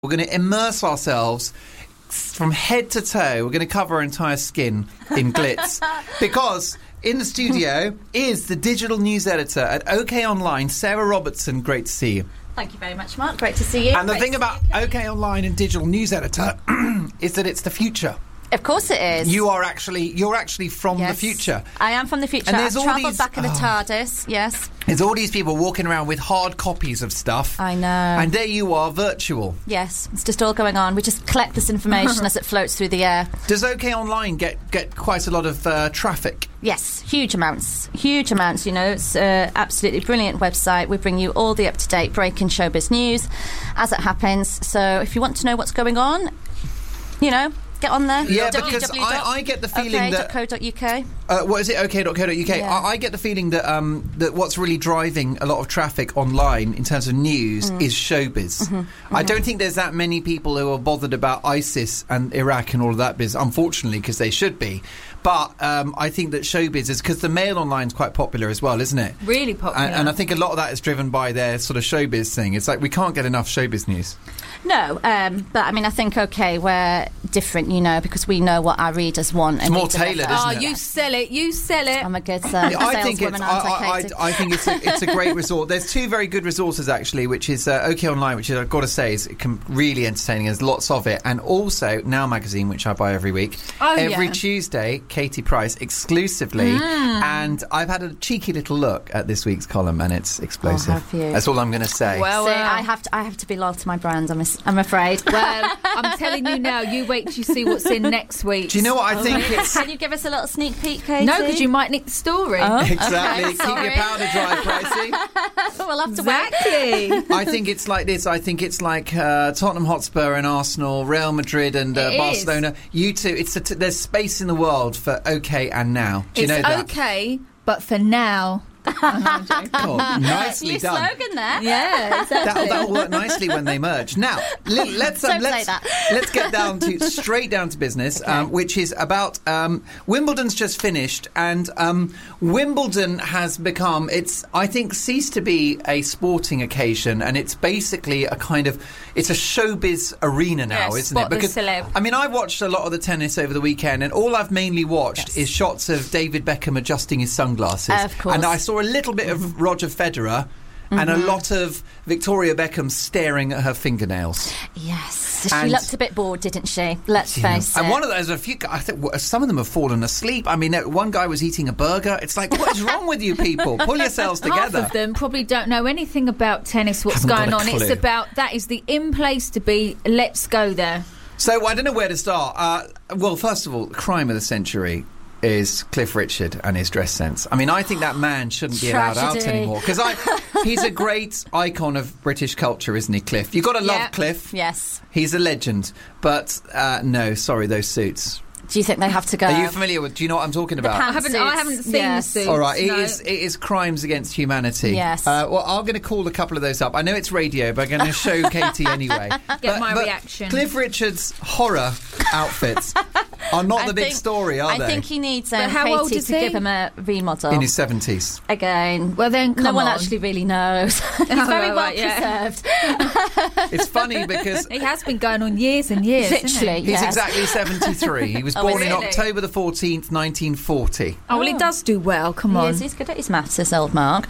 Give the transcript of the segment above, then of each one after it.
We're going to immerse ourselves from head to toe. We're going to cover our entire skin in glitz. Because in the studio is the digital news editor at OK Online, Sarah Robertson. Great to see you. Thank you very much, Mark. Great to see you. And the thing about OK Online and digital news editor is that it's the future. Of course it is. You're actually from the future. I am from the future. And there's I've all travelled these- back in the TARDIS, yes. There's all these people walking around with hard copies of stuff. I know. And there you are, virtual. Yes, it's just all going on. We just collect this information as it floats through the air. Does OK Online get quite a lot of traffic? Yes, huge amounts. Huge amounts, you know. It's an absolutely brilliant website. We bring you all the up-to-date breaking showbiz news as it happens. So if you want to know what's going on, you know, get on there. Yeah, because I get the feeling that... OK.co.uk. What is it? OK.co.uk. Yeah. I get the feeling that that what's really driving a lot of traffic online in terms of news is showbiz. I don't think there's that many people who are bothered about ISIS and Iraq and all of that business, unfortunately, because they should be. But I think that showbiz is... Because the Mail Online is quite popular as well, isn't it? Really popular. And I think a lot of that is driven by their sort of showbiz thing. It's like we can't get enough showbiz news. No, but I mean, I think, OK, we're different, you know, because we know what our readers want. It's more tailored, isn't it? You sell it. You sell it. I'm a good I think saleswoman, aren't I, I think it's a great resource. There's two very good resources actually, which is OK Online, which is, I've got to say, is really entertaining. There's lots of it, and also Now Magazine, which I buy every week. Every Tuesday, Katie Price exclusively, and I've had a cheeky little look at this week's column, and it's explosive. Oh, have you? That's all I'm going to say. Well, See, I have to be loyal to my brand. I'm afraid. Well, I'm telling you now. You wait till you see what's in next week. Do you know what I think? It's Can you give us a little sneak peek, Katie? No, because you might nick the story. exactly. Okay, Keep sorry. your powder dry, Pricey. We'll have to wait. Exactly. I think it's like this. I think it's like Tottenham Hotspur and Arsenal, Real Madrid and It is. Barcelona. You two, there's space in the world for OK and Now. Do you know that? It's okay, but for now. Oh, nicely New done. slogan there. Yeah, exactly. That'll work nicely when they merge. Now, let's Don't say that. let's get straight down to business, Okay. which is about Wimbledon's just finished, and Wimbledon has become, I think, ceased to be a sporting occasion, and it's basically a kind of, it's a showbiz arena now, Yeah, isn't it? spot the celeb. I mean, I watched a lot of the tennis over the weekend, and all I've mainly watched is shots of David Beckham adjusting his sunglasses. Of course. And I saw a little bit of Roger Federer and a lot of Victoria Beckham staring at her fingernails. Yes. She And- looked a bit bored, didn't she? Let's face it. And one of those, I think some of them have fallen asleep. I mean, one guy was eating a burger. It's like, what is wrong with you people? Pull yourselves together. Half of them probably don't know anything about tennis, what's Haven't got going a on. It's clue. about, that is the in place to be. Let's go there. So I don't know where to start. Well, first of all, the crime of the century is Cliff Richard and his dress sense. I mean, I think that man shouldn't be allowed out Tragedy. anymore, because he's a great icon of British culture, isn't he, Cliff? You've got to love Yeah. Cliff. Yes. He's a legend. But no, sorry, those suits. Do you think they have to go? Are you familiar with? Do you know what I'm talking about? pants. I haven't seen Yes. the suits. All right, no. it is crimes against humanity. Yes. Well, I'm going to call a couple of those up. I know it's radio, but I'm going to show Katie anyway. Get my reaction. Cliff Richard's horror outfits are not the big story, are they? I think he needs But how old Katie is to he? give him a remodel. In his 70s. Again. Well, then, no come one on. actually really knows. He's very right, well yeah. preserved. It's funny because It has been going on years and years. hasn't Literally, it? he's yes. exactly 73. He was Oh, born is in he? October the 14th, 1940. Oh, well, he does do well. Come He on. is, he's good at his maths, this old Mark.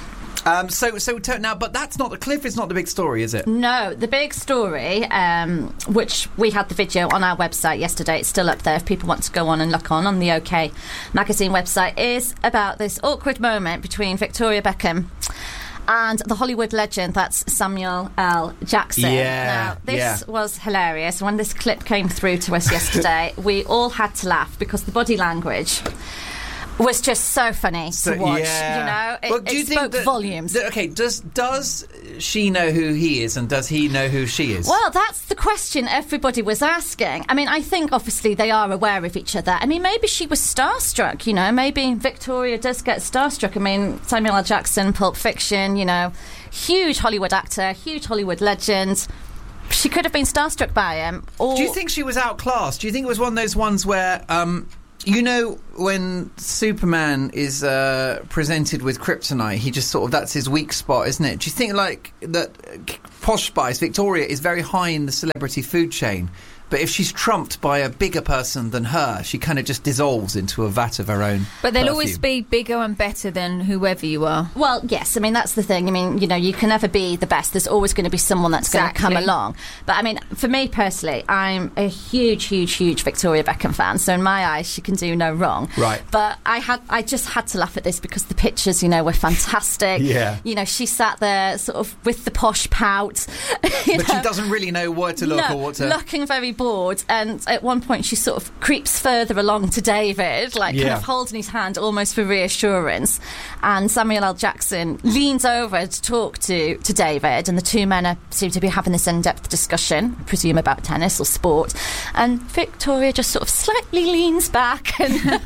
Now, but that's not the Cliff is not the big story, is it? No, the big story, which we had the video on our website yesterday, it's still up there if people want to go on and look on the OK Magazine website, is about this awkward moment between Victoria Beckham and the Hollywood legend, that's Samuel L. Jackson. Yeah, Now, this was hilarious. When this clip came through to us yesterday, we all had to laugh because the body language was just so funny to watch. Yeah. You know, Well, do you it think spoke that- volumes. Okay, does she know who he is, and does he know who she is? Well, that's the question everybody was asking. I mean, I think obviously they are aware of each other. I mean, maybe she was starstruck, you know. Maybe Victoria does get starstruck. I mean, Samuel L. Jackson, Pulp Fiction, you know, huge Hollywood actor, huge Hollywood legend. She could have been starstruck by him. Or Do you think she was outclassed? Do you think it was one of those ones where You know, when Superman is presented with kryptonite, he just sort of, that's his weak spot, isn't it? Do you think, like, that Posh Spice, Victoria, is very high in the celebrity food chain, but if she's trumped by a bigger person than her, she kind of just dissolves into a vat of her own But they'll perfume. always be bigger and better than whoever you are. Well, yes, I mean, that's the thing. I mean, you know, you can never be the best. There's always going to be someone that's going to come along. But, I mean, for me personally, I'm a huge Victoria Beckham fan. So in my eyes, she can do no wrong. Right. But I just had to laugh at this because the pictures, you know, were fantastic. Yeah. You know, she sat there sort of with the posh pout. But she doesn't really know where to look or what to... looking very bored. And at one point, she sort of creeps further along to David, like kind of holding his hand almost for reassurance. And Samuel L. Jackson leans over to talk to David, and the two men seem to be having this in-depth discussion, I presume about tennis or sport. And Victoria just sort of slightly leans back and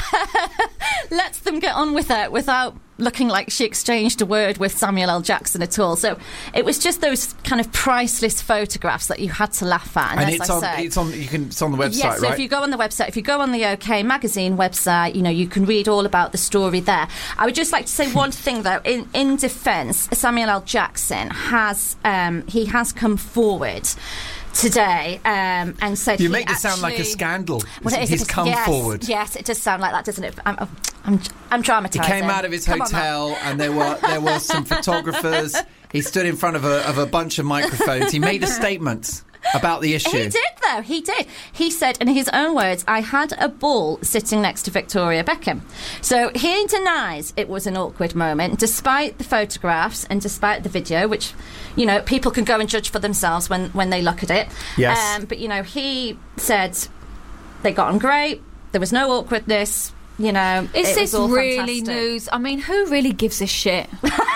lets them get on with it without looking like she exchanged a word with Samuel L. Jackson at all. So it was just those kind of priceless photographs that you had to laugh at. And it's on the website, yes, so right? if you go on the website, if you go on the OK Magazine website, you know, you can read all about the story there. I would just like to say one thing, though. In defence, Samuel L. Jackson has come forward today and said you make this sound like a scandal. Well, he's come forward. Yes, it does sound like that, doesn't it? I'm traumatised. He came out of his hotel and there were some photographers. He stood in front of a bunch of microphones. He made a statement about the issue. He did, though. He did. He said, in his own words, "I had a ball sitting next to Victoria Beckham." So he denies it was an awkward moment, despite the photographs and despite the video, which, you know, people can go and judge for themselves when they look at it. Yes. But, you know, he said they got on great. There was no awkwardness. You know, Is this really fantastic. news? I mean, who really gives a shit?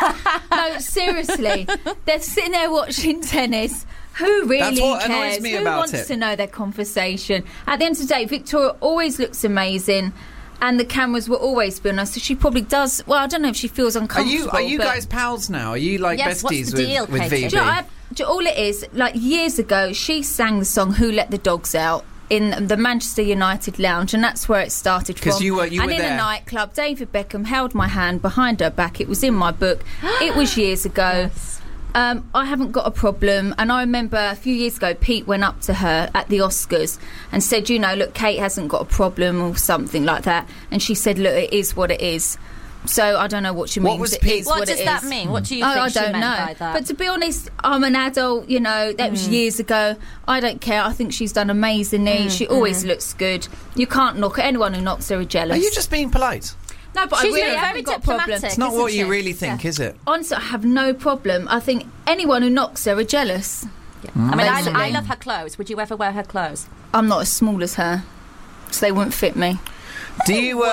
No, seriously. They're sitting there watching tennis. Who really That's what cares? annoys me Who about wants it? to know their conversation? At the end of the day, Victoria always looks amazing, and the cameras will always be on her, so she probably does. Well, I don't know if she feels uncomfortable. Are you guys pals now? Are you like Yes, besties what's the deal, with Katie? VB? All it is, like years ago, she sang the song "Who Let the Dogs Out" in the Manchester United lounge, and that's where it started from. Because you were and in there. a nightclub, David Beckham held my hand behind her back. It was in my book. It was years ago. Yes. I haven't got a problem, and I remember a few years ago Pete went up to her at the Oscars and said, you know, look, Kate hasn't got a problem or something like that, and she said, look, it is what it is. So I don't know what she means. was It Pete- is What does it that is. mean? What do you think I she don't meant know. by that? But to be honest, I'm an adult, you know, that was years ago. I don't care. I think she's done amazingly. She always looks good. You can't knock her. Anyone who knocks her is jealous. Are you just being polite? No, but She's I really very haven't got a problem. diplomatic. It's not Isn't what she? you really think, is it? Honestly, I have no problem. I think anyone who knocks her are jealous. I mean, Basically. I love her clothes. Would you ever wear her clothes? I'm not as small as her, so they wouldn't fit me. Do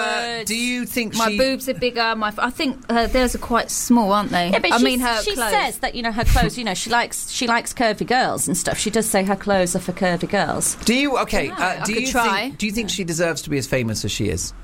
you think My boobs are bigger. I think theirs are quite small, aren't they? Yeah, but I mean, her she clothes. says that, you know, her clothes, you know, she likes curvy girls and stuff. She does say her clothes are for curvy girls. Do you? Okay. I Do could you try. do you think she deserves to be as famous as she is?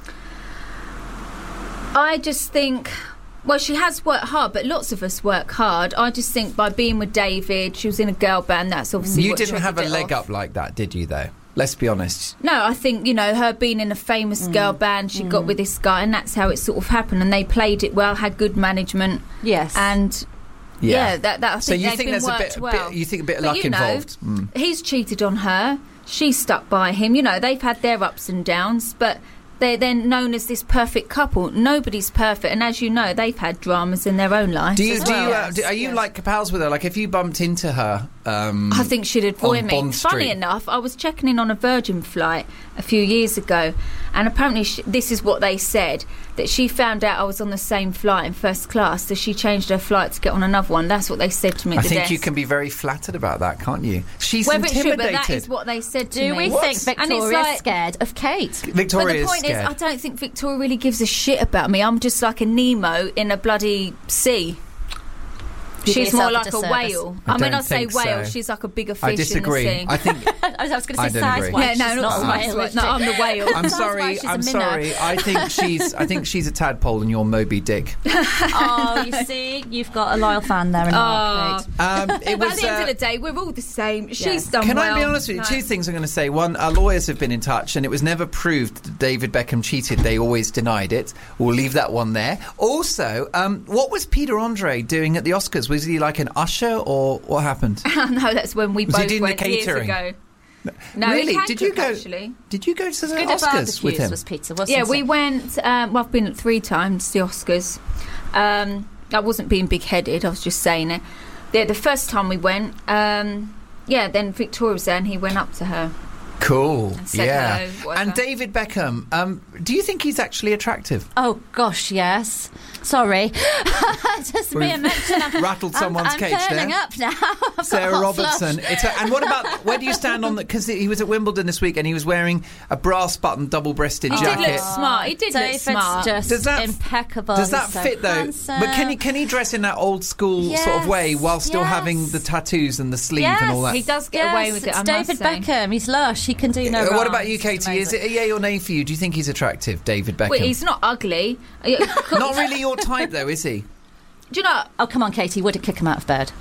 I just think, well, she has worked hard, but lots of us work hard. I just think by being with David, she was in a girl band, that's obviously You what didn't have a triggered it leg off. up like that, did you, though? Let's be honest. No, I think, you know, her being in a famous girl band, she got with this guy, and that's how it sort of happened. And they played it well, had good management. Yes. And yeah, that I think so you they've think been there's worked well. you think a bit of But, luck you know, involved? He's cheated on her. She's stuck by him. You know, they've had their ups and downs, but they're then known as this perfect couple. Nobody's perfect, and as you know, they've had dramas in their own lives. Are you like pals with her? Like, if you bumped into her, I think she'd avoid on me. Bond Funny Street. enough, I was checking in on a Virgin flight a few years ago, and apparently this is what they said, that she found out I was on the same flight in first class, so she changed her flight to get on another one. That's what they said to me at I the think desk. you can be very flattered about that, can't you? She's Whether it's true, intimidated. but that is what they said to Do me. we think And it's Victoria's like- scared of Kate? Victoria But the is point scared. is, I don't think Victoria really gives a shit about me. I'm just like a Nemo in a bloody sea. She's more like a whale. I mean, I say whale. So. She's like a bigger fish. I disagree. In the sea. I think I was going to say size wise. Yeah, no, not size wise. No, I'm the whale. I'm sorry. I'm sorry. I think she's a tadpole and you're Moby Dick. Oh, you see, you've got a loyal fan there. But at the end of the day, we're all the same. She's done Can well. I be honest with you? Two things I'm going to say. One, our lawyers have been in touch, and it was never proved that David Beckham cheated. They always denied it. We'll leave that one there. Also, what was Peter Andre doing at the Oscars? Was he like an usher, or what happened? No, that's when we both went years ago. No, really? Did you go? Actually. Did you go to the Good Oscars with him? Was Peter, wasn't we went. I've been 3 times to the Oscars. I wasn't being big-headed. I was just saying it. The first time we went, then Victoria was there, and he went up to her. Cool. And said hello, and David Beckham, do you think he's actually attractive? Oh gosh, yes. Sorry, just me a mention. Rattled someone's cage there. I'm turning up now. Sarah Robertson. And what about, where do you stand on that? Because he was at Wimbledon this week and he was wearing a brass button double-breasted jacket. He did look smart. He did look smart. Just impeccable. Does that fit though? Handsome. But can he dress in that old school sort of way while still having the tattoos and the sleeve and all that? He does get away with it. It's David Beckham. He's lush. He can do no wrong. What about you, Katie? Is it a yay or nay for you? Do you think he's attractive, David Beckham? Well, he's not ugly. Not really your type, though, is he? Do you know? Oh, come on, Katie. Would it kick him out of bed?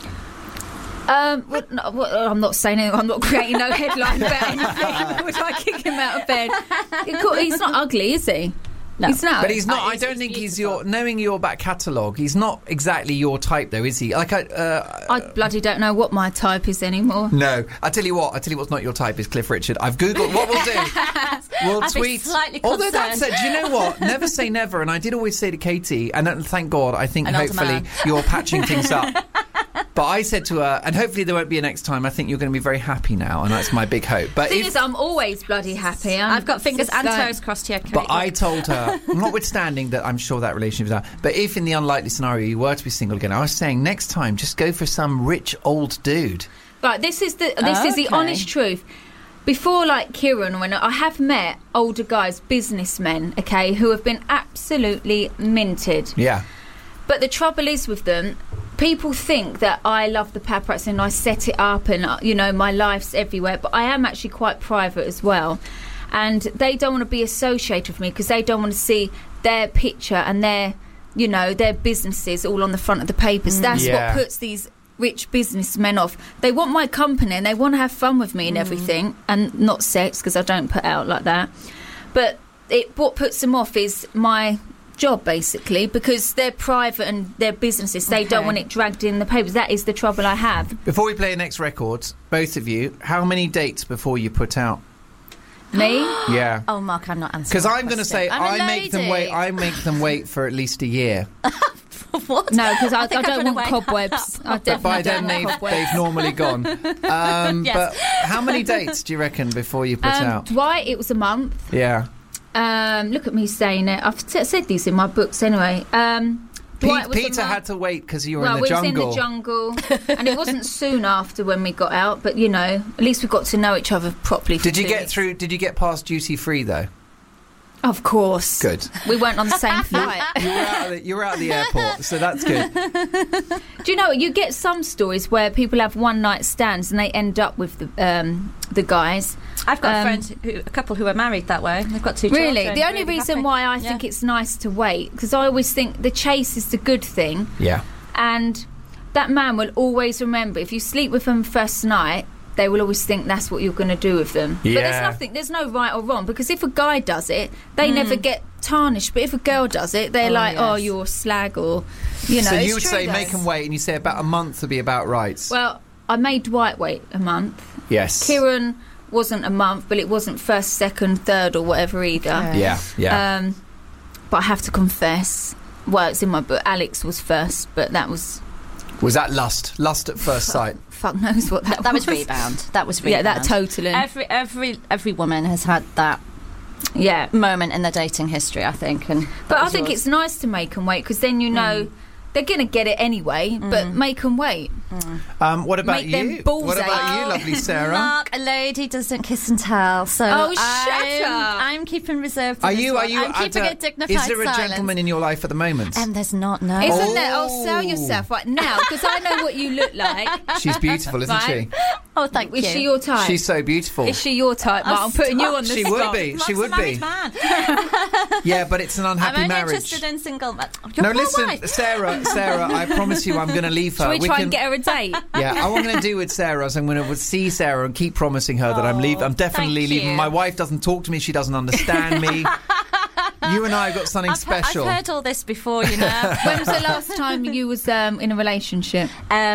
I'm not saying anything. I'm not creating no headline about anything. Would I kick him out of bed? He's not ugly, is he? No. He's not. But he's not. I don't think he's your. Knowing your back catalogue, he's not exactly your type, though, is he? Like I bloody don't know what my type is anymore. No, I tell you what. What's not your type is Cliff Richard. I've googled. What we'll do, we'll tweet. Slightly although that concerned. said, do you know what? Never say never. And I did always say to Katie, and thank God, I think An older hopefully man. you're patching things up. But I said to her, and hopefully there won't be a next time, I think you're going to be very happy now, and that's my big hope. But The thing is, I'm always bloody happy. I've got fingers and toes crossed here, Kate. But I told her, notwithstanding that I'm sure that relationship is out, but if in the unlikely scenario you were to be single again, I was saying next time just go for some rich old dude. Right, this is the honest truth. Before, like Kieran, when I have met older guys, businessmen, okay, who have been absolutely minted. Yeah. But the trouble is with them, people think that I love the paparazzi and I set it up and, my life's everywhere. But I am actually quite private as well. And they don't want to be associated with me because they don't want to see their picture and their businesses all on the front of the papers. That's what puts these rich businessmen off. They want my company and they want to have fun with me and everything, and not sex because I don't put out like that. But what puts them off is my job, basically, because they're private and they're businesses. They don't want it dragged in the papers. That is the trouble I have. Before we play the next record, both of you, how many dates before you put out? Me? Yeah. Oh, Mark, I'm not answering. Because I'm going to say I make them wait for at least a year. What? No, because I don't want cobwebs. But by then they've normally gone. But how many dates do you reckon before you put out? Dwight, it was a month. Yeah. Look at me saying it. I've said these in my books anyway. Peter had to wait because you were in the jungle. We was in the jungle, and it wasn't soon after when we got out. But at least we got to know each other properly. Did you get past duty free though? Of course. Good. We weren't on the same flight. You were out of the airport, so that's good. Do you know what? You get some stories where people have one night stands and they end up with the guys. I've got a couple who are married that way. They've got 2 children. Really? The only reason why I think it's nice to wait, because I always think the chase is the good thing. Yeah. And that man will always remember, if you sleep with them first night, they will always think that's what you're going to do with them. Yeah. But there's no right or wrong, because if a guy does it, they never get tarnished. But if a girl does it, they're oh, you're a slag, or, So you would say make them wait, and you say about a month would be about right. Well, I made Dwight wait a month. Yes. Kieran wasn't a month, but it wasn't first, second, third, or whatever either. Yeah. But I have to confess, well, it's in my book, Alex was first, but that was... Was that lust? Lust at first sight? Fuck knows what that was. That was rebound. That was rebound. Yeah, that totally. Every woman has had that moment in their dating history, I think. But I think it's nice to make them wait, because then They're going to get it anyway, but make them wait. What about Make them you? balls What about out. you, lovely Sarah? Mark, a lady doesn't kiss and tell, so shut up. I'm keeping reserved for Are this you? one. Are you? I'm keeping a dignified Is there a silence. gentleman in your life at the moment? There's not, no. Isn't there? Oh, sell yourself right now, because I know what you look like. She's beautiful, isn't Right. she? Oh, thank you. Is she your type? She's so beautiful. Is she your type? Mark, I'm putting you on the She spot. would be. She would Mark's a be. married man. Yeah, but it's an I'm unhappy only marriage. interested in single men. No, listen, Sarah, I promise you I'm going to leave her. Shall we try and get her a date? Yeah, what I'm going to do with Sarah is I'm going to see Sarah and keep promising her that I'm leaving. I'm definitely thank leaving. you. My wife doesn't talk to me. She doesn't understand me. You and I have got something special. I've heard all this before, you know. When was the last time you was in a relationship?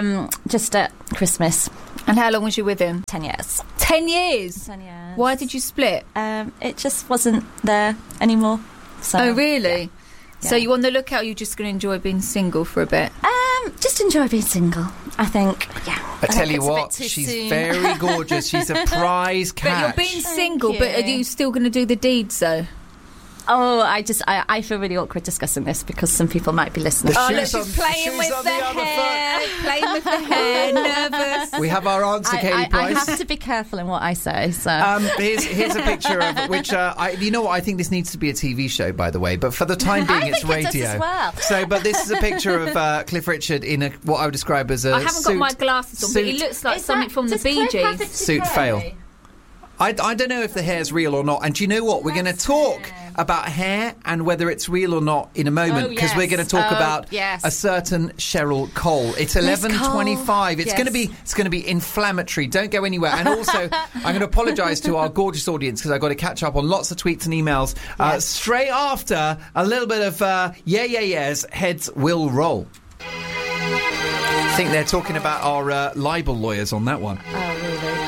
Just at Christmas. And how long was you with him? 10 years. 10 years? 10 years. Why did you split? It just wasn't there anymore. So, Oh, really? Yeah. So you on the lookout, you're just going to enjoy being single for a bit? Just enjoy being single, I think. Yeah. I tell think you it's a bit what, too she's soon. very gorgeous. She's a prize But catch. you're being Thank single, but are you. you still going to do the deeds, though? Oh, I feel really awkward discussing this because some people might be listening. The Oh, look, shoes on- she's playing shoes with on the the other hair. Playing with the hair, nervous. We have our answer, Katie I Price. have to be careful in what I say. So Here's a picture of which you know what, I think this needs to be a TV show, by the way, but for the time being it's think it does radio. as well. So, but this is a picture of Cliff Richard in what I would describe as a I haven't got my glasses on, but he suit- looks like Is something that- from the does Bee Cliff have Gees. it Suit together? fail. I don't know if the hair's real or not. And do you know what? We're going to talk about hair and whether it's real or not in a moment, because we're going to talk about a certain Cheryl Cole. It's 11:25. It's going to be inflammatory. Don't go anywhere. And also, I'm going to apologise to our gorgeous audience because I've got to catch up on lots of tweets and emails straight after a little bit of yeahs. Heads will roll. I think they're talking about our libel lawyers on that one. Oh, really?